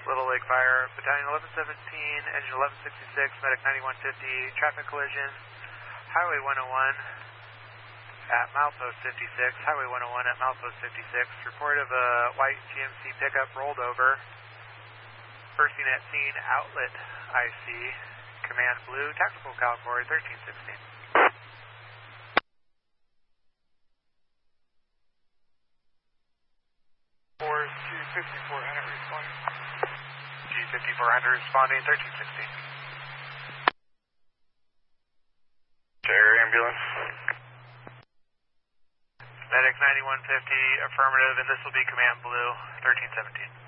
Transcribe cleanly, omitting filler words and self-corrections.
Little Lake Fire, Battalion 1117, Engine 1166, Medic 9150, traffic collision, Highway 101 at Milepost 56, Highway 101 at Milepost 56. Report of a white GMC pickup rolled over. Bursting at scene, outlet IC, command blue, tactical California 1316. G5400 responding. G5400 responding 1316. Air ambulance. Medic 9150, affirmative, and this will be command blue 1317.